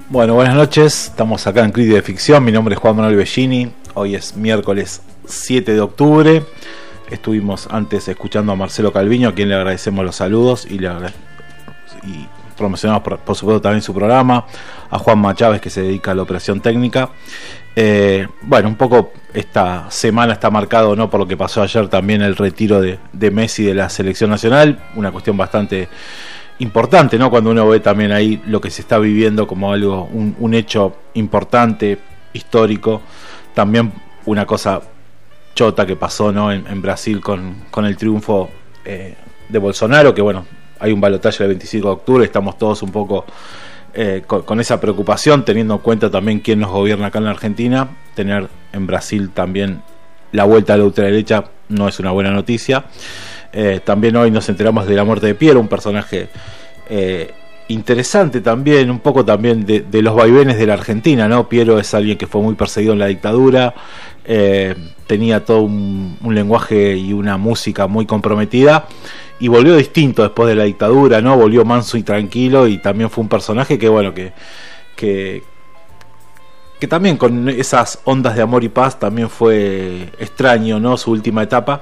Bueno, buenas noches, estamos acá en Crítica de Ficción, mi nombre es Juan Manuel Bellini, hoy es miércoles 7 de octubre, estuvimos antes escuchando a Marcelo Calviño, a quien le agradecemos los saludos y promocionamos por supuesto también su programa, a Juanma Chávez que se dedica a la operación técnica. Bueno, un poco esta semana está marcado, ¿no?, por lo que pasó ayer también el retiro de Messi de la selección nacional, una cuestión bastante importante, ¿no?, cuando uno ve también ahí lo que se está viviendo como algo, un hecho importante, histórico, también una cosa chota que pasó, ¿no?, en Brasil con el triunfo de Bolsonaro, que bueno, hay un balotaje el 25 de octubre, estamos todos un poco con esa preocupación, teniendo en cuenta también quién nos gobierna acá en la Argentina. Tener en Brasil también la vuelta a la ultraderecha no es una buena noticia. También hoy nos enteramos de la muerte de Piero, un personaje interesante también, un poco también de los vaivenes de la Argentina, ¿no? Piero es alguien que fue muy perseguido en la dictadura, tenía todo un lenguaje y una música muy comprometida, y volvió distinto después de la dictadura, ¿no? Volvió manso y tranquilo, y también fue un personaje que bueno, que también con esas ondas de amor y paz también fue extraño, ¿no?, su última etapa.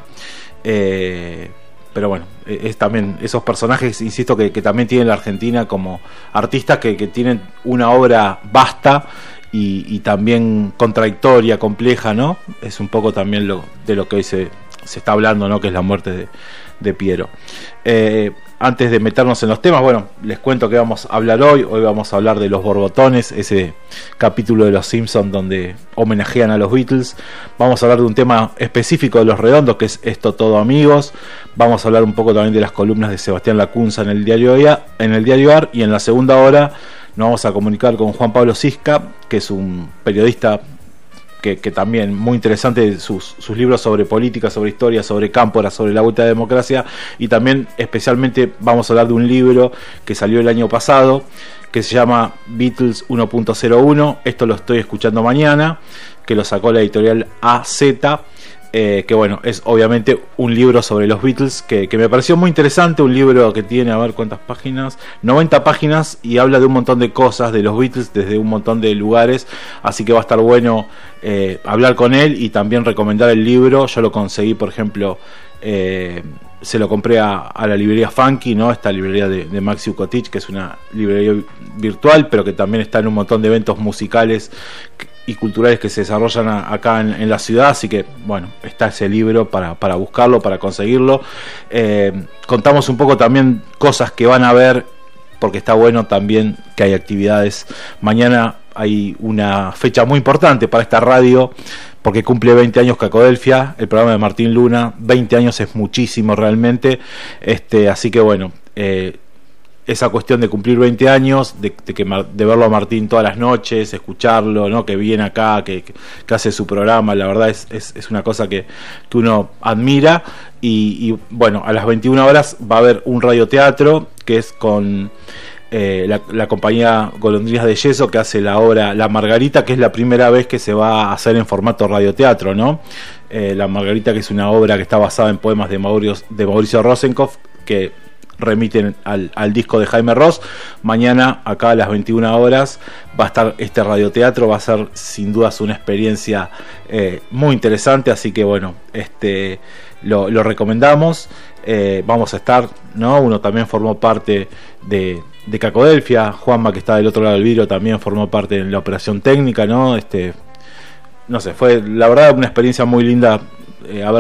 Pero bueno, es también esos personajes, insisto, que también tiene la Argentina como artistas que tienen una obra vasta y también contradictoria, compleja, ¿no? Es un poco también de lo que hoy se está hablando, ¿no?, que es la muerte de Piero. Antes de meternos en los temas, bueno, les cuento que vamos a hablar hoy. Hoy vamos a hablar de Los Borbotones, ese capítulo de Los Simpsons donde homenajean a los Beatles. Vamos a hablar de un tema específico de Los Redondos, que es Esto Todo Amigos. Vamos a hablar un poco también de las columnas de Sebastián Lacunza en el diario AR, y en la segunda hora nos vamos a comunicar con Juan Pablo Sisca, que es un periodista que también muy interesante, sus libros sobre política, sobre historia, sobre cámpora, sobre la vuelta a la democracia, y también especialmente vamos a hablar de un libro que salió el año pasado, que se llama Beatles 1.01, esto lo estoy escuchando mañana, que lo sacó la editorial AZ, que bueno, es obviamente un libro sobre los Beatles que me pareció muy interesante, un libro que tiene, a ver cuántas páginas, 90 páginas, y habla de un montón de cosas de los Beatles desde un montón de lugares, así que va a estar bueno hablar con él y también recomendar el libro. Yo lo conseguí, por ejemplo, se lo compré a la librería Funky, ¿no?, esta librería de Maxi Ukotich, que es una librería virtual, pero que también está en un montón de eventos musicales y culturales que se desarrollan acá en la ciudad, así que bueno, está ese libro para buscarlo, para conseguirlo. Contamos un poco también cosas que van a ver, porque está bueno también que hay actividades. Mañana hay una fecha muy importante para esta radio, porque cumple 20 años Cacodelfia, el programa de Martín Luna. 20 años es muchísimo realmente, así que bueno, esa cuestión de cumplir 20 años, de verlo a Martín todas las noches, escucharlo, ¿no?, que viene acá, que hace su programa, la verdad es una cosa que uno admira. Y bueno, a las 21 horas va a haber un radioteatro que es con la compañía Golondrinas de Yeso, que hace la obra La Margarita, que es la primera vez que se va a hacer en formato radioteatro, ¿no? La Margarita, que es una obra que está basada en poemas de Mauricio Rosenkopf, que remiten al disco de Jaime Ross. Mañana acá a las 21 horas va a estar este radioteatro, va a ser sin dudas una experiencia muy interesante, así que bueno, lo recomendamos. Vamos a estar, ¿no? Uno también formó parte de Cacodelfia, Juanma, que está del otro lado del vidrio, también formó parte en la operación técnica, ¿no? No sé, fue la verdad una experiencia muy linda haber